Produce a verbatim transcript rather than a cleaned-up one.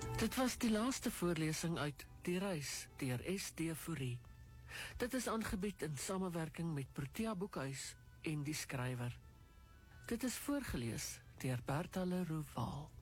Dit was die laaste voorlesing uit Die Reis deur S D Fourie. Dit is aangebied in samewerking met Protea Boekhuis en die skrywer. Dit is voorgelees deur Bertha Leroux Waal.